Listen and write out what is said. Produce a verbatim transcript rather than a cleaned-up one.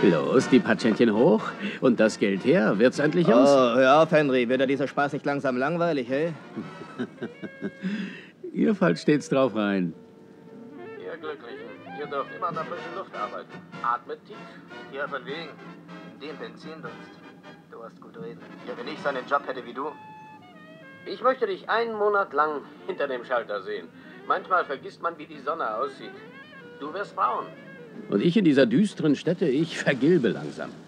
Los, die Patschentchen hoch und das Geld her. Wird's endlich aus? Oh, hör auf, Henry. Wird dir dieser Spaß nicht langsam langweilig, hey? Ihr fallt stets drauf rein. Ihr Glücklichen, ihr dürft immer an der frischen Luft arbeiten. Atmet tief. Ja, von wegen. Den Benzindunst. Du hast gut reden. Ja, wenn ich so einen Job hätte wie du. Ich möchte dich einen Monat lang hinter dem Schalter sehen. Manchmal vergisst man, wie die Sonne aussieht. Du wirst braun. Und ich in dieser düsteren Stätte, ich vergilbe langsam.